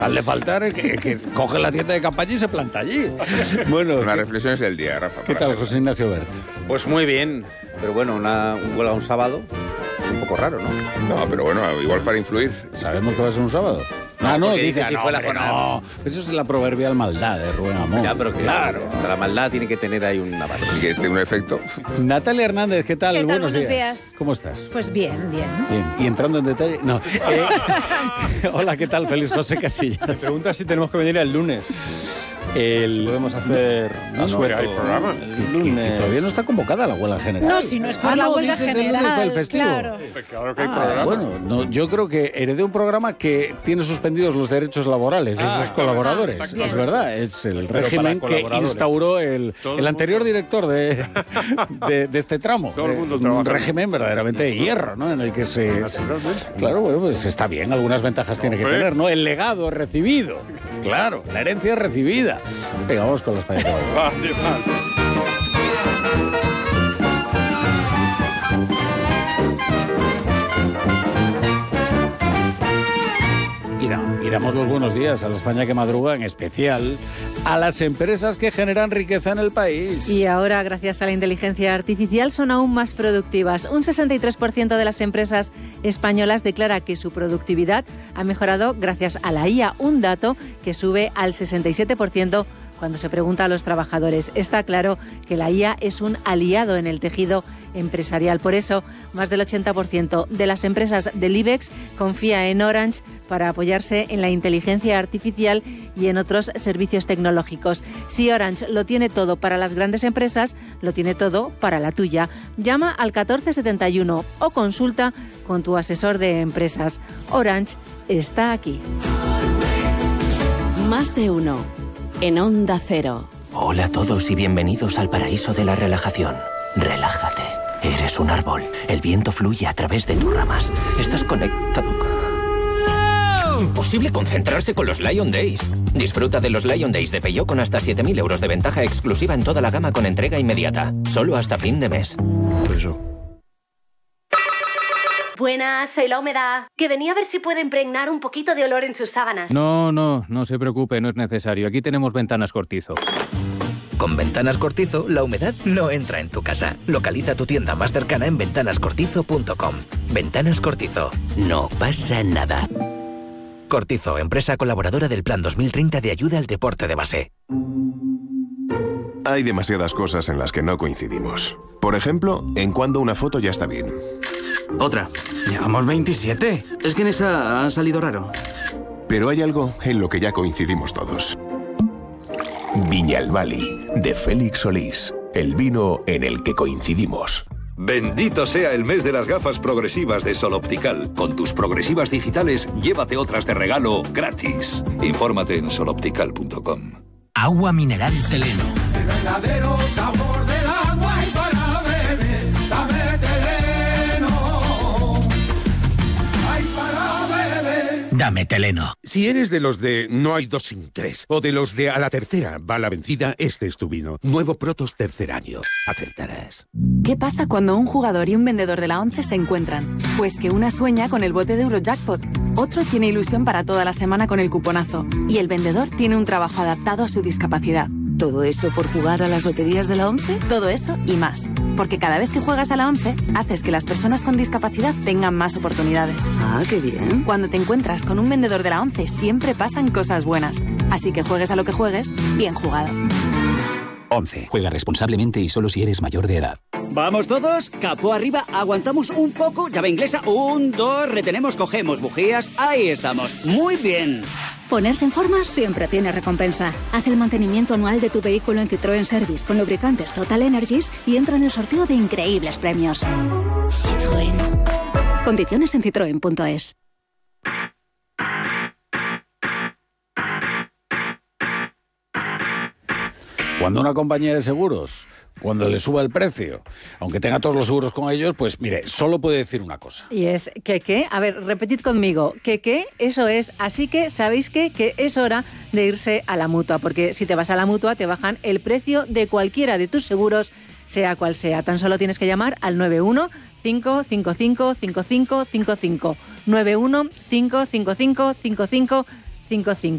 Al de faltar que coge la tienda de campaña y se planta allí. Bueno, las reflexiones del día, Rafa. ¿Qué tal, José Ignacio Bert? Pues muy bien, pero bueno, un huelga un sábado es un poco raro, ¿no? No, pero bueno, igual para influir. ¿Sabemos que va a ser un sábado? No, dice si fue la jornada. No, eso es la proverbial maldad de Rubén Amón. Ya, pero claro, hasta la maldad tiene que tener ahí una base. Y que tiene un efecto. Natalia Hernández, ¿qué tal? ¿Qué tal? Buenos Buenos días. días. ¿Cómo estás? Pues bien. Bien. ¿Y entrando en detalle? No. Hola, ¿qué tal? Feliz José Casillas. Me pregunta si tenemos que venir el lunes. Si podemos hacer un sueco. hay programa. El lunes. Y todavía no está convocada la huelga general. No, si no es por la huelga dices el lunes general, para el festivo. claro. Claro que hay programa. Bueno, no, yo creo que heredé un programa que tiene suspendidos los derechos laborales de sus colaboradores. exacto. Es verdad, es el Pero régimen para que colaboradores. instauró el Todo anterior director de este tramo. Todo el mundo Un trabaja. régimen verdaderamente de hierro, ¿no? En el que claro, bueno, pues está bien, algunas ventajas tiene que tener, ¿no? El legado es recibido. Claro, la herencia es recibida. Venga, vamos con los payasos. Y damos los buenos días a la España que madruga, en especial a las empresas que generan riqueza en el país. Y ahora, gracias a la inteligencia artificial, son aún más productivas. Un 63% de las empresas españolas declara que su productividad ha mejorado gracias a la IA, un dato que sube al 67% cuando se pregunta a los trabajadores. Está claro que la IA es un aliado en el tejido empresarial. Por eso, más del 80% de las empresas del IBEX confía en Orange para apoyarse en la inteligencia artificial y en otros servicios tecnológicos. Si Orange lo tiene todo para las grandes empresas, lo tiene todo para la tuya. Llama al 1471 o consulta con tu asesor de empresas. Orange está aquí. Más de uno. En Onda Cero. Hola a todos y bienvenidos al paraíso de la relajación. Relájate. Eres un árbol. El viento fluye a través de tus ramas. Estás conectado. Imposible concentrarse con los Lion Days. Disfruta de los Lion Days de Peugeot con hasta 7.000 euros de ventaja exclusiva en toda la gama con entrega inmediata. Solo hasta fin de mes. Buenas, soy la humedad. Que venía a ver si puede impregnar un poquito de olor en sus sábanas. No se preocupe, no es necesario. Aquí tenemos Ventanas Cortizo. Con Ventanas Cortizo, la humedad no entra en tu casa. Localiza tu tienda más cercana en ventanascortizo.com. Ventanas Cortizo. No pasa nada. Cortizo, empresa colaboradora del Plan 2030 de ayuda al deporte de base. Hay demasiadas cosas en las que no coincidimos. Por ejemplo, en cuando una foto ya está bien. Otra. Llevamos 27. Es que en esa ha salido raro. Pero hay algo en lo que ya coincidimos todos. Viñalbali, de Félix Solís. El vino en el que coincidimos. Bendito sea el mes de las gafas progresivas de Sol Optical. Con tus progresivas digitales, llévate otras de regalo gratis. Infórmate en soloptical.com. Agua mineral Teleno. El verdadero sabor del agua y para beber, dame Teleno. Ay, para beber. Dame Teleno. Si eres de los de no hay dos sin tres, o de los de a la tercera va la vencida, este es tu vino. Nuevo Protos tercer año. Acertarás. ¿Qué pasa cuando un jugador y un vendedor de la 11 se encuentran? Pues que una sueña con el bote de Eurojackpot, otro tiene ilusión para toda la semana con el cuponazo y el vendedor tiene un trabajo adaptado a su discapacidad. ¿Todo eso por jugar a las loterías de la 11? Todo eso y más. Porque cada vez que juegas a la 11, haces que las personas con discapacidad tengan más oportunidades. Ah, qué bien. Cuando te encuentras con un vendedor de la 11, siempre pasan cosas buenas. Así que juegues a lo que juegues, bien jugado. 11. Juega responsablemente y solo si eres mayor de edad. Vamos todos, capó arriba, aguantamos un poco, llave inglesa, 1, 2, retenemos, cogemos bujías, ahí estamos, muy bien. Ponerse en forma siempre tiene recompensa. Haz el mantenimiento anual de tu vehículo en Citroën Service con lubricantes Total Energies y entra en el sorteo de increíbles premios. Citroën. Condiciones en citroen.es. Cuando una compañía de seguros, cuando le suba el precio, aunque tenga todos los seguros con ellos, pues mire, solo puede decir una cosa. Y es que, a ver, repetid conmigo, que, eso es, así que, ¿sabéis qué? Que es hora de irse a la Mutua, porque si te vas a la Mutua te bajan el precio de cualquiera de tus seguros, sea cual sea. Tan solo tienes que llamar al 91-555-5555, 91-555-5555.